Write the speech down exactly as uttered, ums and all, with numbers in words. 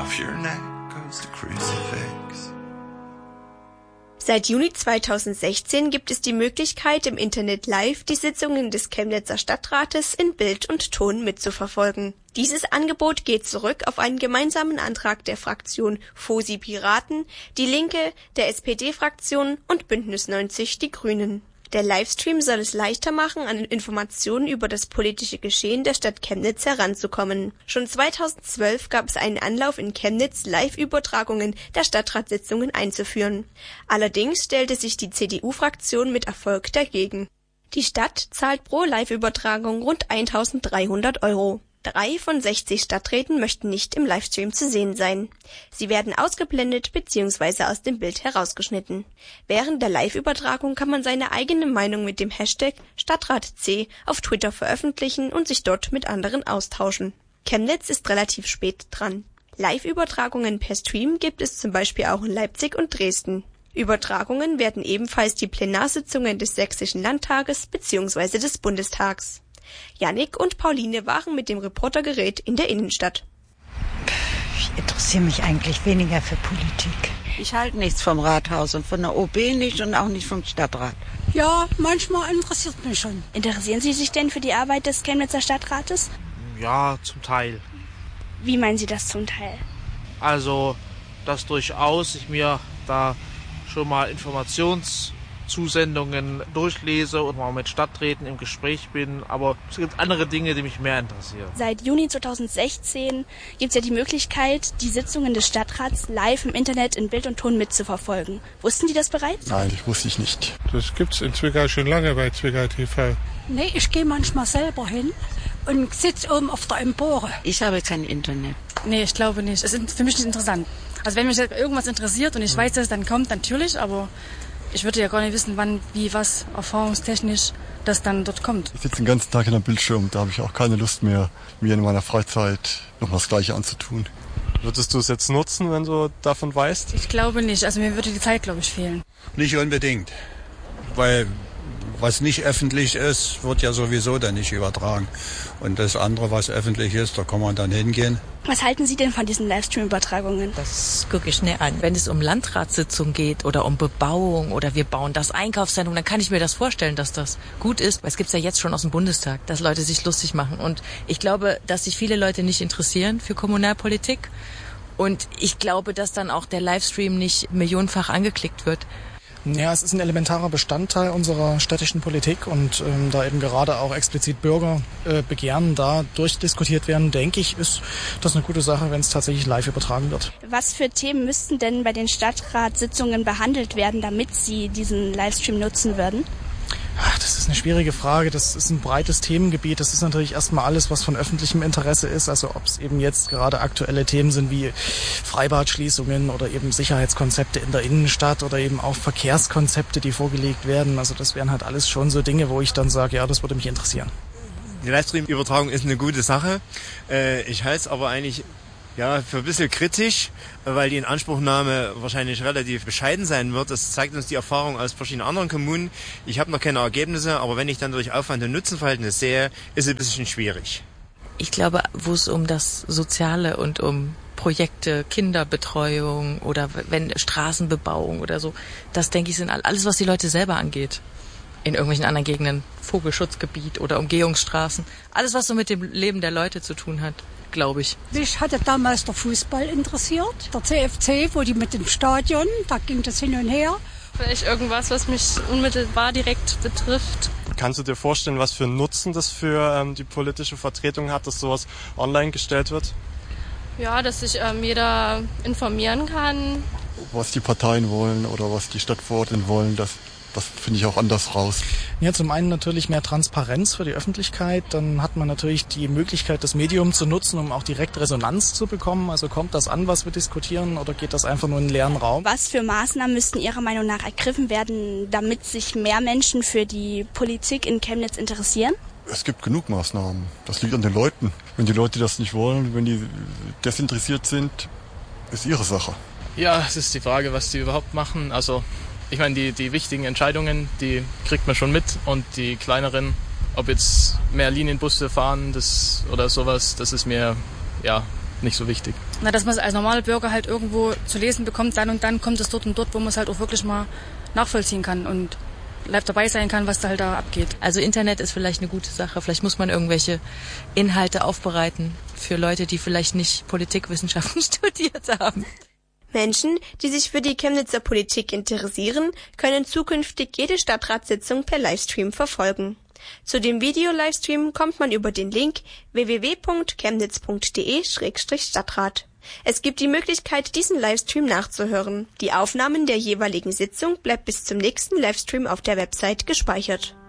Off your neck goes the crucifix. Seit Juni zweitausendsechzehn gibt es die Möglichkeit, im Internet live die Sitzungen des Chemnitzer Stadtrates in Bild und Ton mitzuverfolgen. Dieses Angebot geht zurück auf einen gemeinsamen Antrag der Fraktion Fosi Piraten, die Linke, der S P D-Fraktion und Bündnis neunzig Die Grünen. Der Livestream soll es leichter machen, an Informationen über das politische Geschehen der Stadt Chemnitz heranzukommen. Schon zweitausendzwölf gab es einen Anlauf in Chemnitz, Live-Übertragungen der Stadtratssitzungen einzuführen. Allerdings stellte sich die C D U-Fraktion mit Erfolg dagegen. Die Stadt zahlt pro Live-Übertragung rund eintausenddreihundert Euro. Drei von sechzig Stadträten möchten nicht im Livestream zu sehen sein. Sie werden ausgeblendet bzw. aus dem Bild herausgeschnitten. Während der Live-Übertragung kann man seine eigene Meinung mit dem Hashtag StadtratC auf Twitter veröffentlichen und sich dort mit anderen austauschen. Chemnitz ist relativ spät dran. Live-Übertragungen per Stream gibt es zum Beispiel auch in Leipzig und Dresden. Übertragungen werden ebenfalls die Plenarsitzungen des Sächsischen Landtages bzw. des Bundestags. Jannik und Pauline waren mit dem Reportergerät in der Innenstadt. Ich interessiere mich eigentlich weniger für Politik. Ich halte nichts vom Rathaus und von der O B nicht und auch nicht vom Stadtrat. Ja, manchmal interessiert mich schon. Interessieren Sie sich denn für die Arbeit des Chemnitzer Stadtrates? Ja, zum Teil. Wie meinen Sie das zum Teil? Also, dass durchaus ich mir da schon mal Informationszusendungen durchlese und mal mit Stadträten im Gespräch bin, aber es gibt andere Dinge, die mich mehr interessieren. Seit Juni zweitausendsechzehn gibt es ja die Möglichkeit, die Sitzungen des Stadtrats live im Internet in Bild und Ton mitzuverfolgen. Wussten Sie das bereits? Nein, das wusste ich nicht. Das gibt's in Zwickau schon lange bei Zwickau T V. Nee, ich gehe manchmal selber hin und sitze oben auf der Empore. Ich habe kein Internet. Nee, ich glaube nicht. Es ist für mich nicht interessant. Also wenn mich irgendwas interessiert und ich weiß, dass es dann kommt, natürlich, aber ich würde ja gar nicht wissen, wann, wie, was, erfahrungstechnisch das dann dort kommt. Ich sitze den ganzen Tag in der Bildschirm, da habe ich auch keine Lust mehr, mir in meiner Freizeit noch das Gleiche anzutun. Würdest du es jetzt nutzen, wenn du davon weißt? Ich glaube nicht. Also mir würde die Zeit, glaube ich, fehlen. Nicht unbedingt, weil was nicht öffentlich ist, wird ja sowieso dann nicht übertragen. Und das andere, was öffentlich ist, da kann man dann hingehen. Was halten Sie denn von diesen Livestream-Übertragungen? Das gucke ich nicht an. Wenn es um Landratssitzungen geht oder um Bebauung oder wir bauen das Einkaufszentrum, dann kann ich mir das vorstellen, dass das gut ist. Es gibt es ja jetzt schon aus dem Bundestag, dass Leute sich lustig machen. Und ich glaube, dass sich viele Leute nicht interessieren für Kommunalpolitik. Und ich glaube, dass dann auch der Livestream nicht millionenfach angeklickt wird. Ja, es ist ein elementarer Bestandteil unserer städtischen Politik und ähm, da eben gerade auch explizit Bürgerbegehren äh, da durchdiskutiert werden, denke ich, ist das eine gute Sache, wenn es tatsächlich live übertragen wird. Was für Themen müssten denn bei den Stadtratssitzungen behandelt werden, damit Sie diesen Livestream nutzen würden? Ach, das ist eine schwierige Frage. Das ist ein breites Themengebiet. Das ist natürlich erstmal alles, was von öffentlichem Interesse ist. Also ob es eben jetzt gerade aktuelle Themen sind wie Freibadschließungen oder eben Sicherheitskonzepte in der Innenstadt oder eben auch Verkehrskonzepte, die vorgelegt werden. Also das wären halt alles schon so Dinge, wo ich dann sage, ja, das würde mich interessieren. Die Livestream-Übertragung ist eine gute Sache. Ich halte es aber eigentlich ja, für ein bisschen kritisch, weil die Inanspruchnahme wahrscheinlich relativ bescheiden sein wird. Das zeigt uns die Erfahrung aus verschiedenen anderen Kommunen. Ich habe noch keine Ergebnisse, aber wenn ich dann durch Aufwand- und Nutzenverhältnis sehe, ist es ein bisschen schwierig. Ich glaube, wo es um das Soziale und um Projekte, Kinderbetreuung oder wenn Straßenbebauung oder so, das denke ich sind alles, was die Leute selber angeht. In irgendwelchen anderen Gegenden, Vogelschutzgebiet oder Umgehungsstraßen. Alles, was so mit dem Leben der Leute zu tun hat, glaube ich. Mich hatte damals der Fußball interessiert, der C F C, wo die mit dem Stadion, da ging das hin und her. Vielleicht irgendwas, was mich unmittelbar direkt betrifft. Kannst du dir vorstellen, was für einen Nutzen das für ähm, die politische Vertretung hat, dass sowas online gestellt wird? Ja, dass sich ähm, jeder informieren kann. Was die Parteien wollen oder was die Stadtverordneten wollen, das Das finde ich auch anders raus. Ja, zum einen natürlich mehr Transparenz für die Öffentlichkeit. Dann hat man natürlich die Möglichkeit, das Medium zu nutzen, um auch direkt Resonanz zu bekommen. Also kommt das an, was wir diskutieren, oder geht das einfach nur in einen leeren Raum? Was für Maßnahmen müssten Ihrer Meinung nach ergriffen werden, damit sich mehr Menschen für die Politik in Chemnitz interessieren? Es gibt genug Maßnahmen. Das liegt an den Leuten. Wenn die Leute das nicht wollen, wenn die desinteressiert sind, ist ihre Sache. Ja, es ist die Frage, was die überhaupt machen. Also ich meine, die, die wichtigen Entscheidungen, die kriegt man schon mit, und die kleineren, ob jetzt mehr Linienbusse fahren das, oder sowas, das ist mir ja nicht so wichtig. Na, dass man es als normaler Bürger halt irgendwo zu lesen bekommt, dann und dann kommt es dort und dort, wo man es halt auch wirklich mal nachvollziehen kann und live dabei sein kann, was da halt da abgeht. Also Internet ist vielleicht eine gute Sache. Vielleicht muss man irgendwelche Inhalte aufbereiten für Leute, die vielleicht nicht Politikwissenschaften studiert haben. Menschen, die sich für die Chemnitzer Politik interessieren, können zukünftig jede Stadtratssitzung per Livestream verfolgen. Zu dem Video-Livestream kommt man über den Link w w w punkt chemnitz punkt d e slash stadtrat. Es gibt die Möglichkeit, diesen Livestream nachzuhören. Die Aufnahmen der jeweiligen Sitzung bleibt bis zum nächsten Livestream auf der Website gespeichert.